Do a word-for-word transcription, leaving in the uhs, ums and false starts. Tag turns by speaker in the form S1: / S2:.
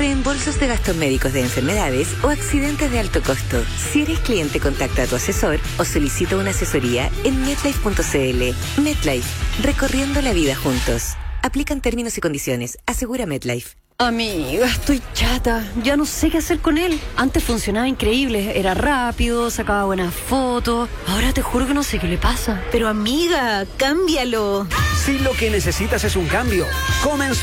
S1: reembolsos de gastos médicos de enfermedades o accidentes de alto costo. Si eres cliente, contacta a tu asesor o solicita una asesoría en MetLife punto c l. MetLife, recorriendo la vida juntos. Aplican términos y condiciones. Asegura MetLife.
S2: Amiga, estoy chata. Ya no sé qué hacer con él. Antes funcionaba increíble. Era rápido, sacaba buenas fotos. Ahora te juro que no sé qué le pasa.
S3: Pero amiga, cámbialo.
S4: Si lo que necesitas es un cambio, comenzó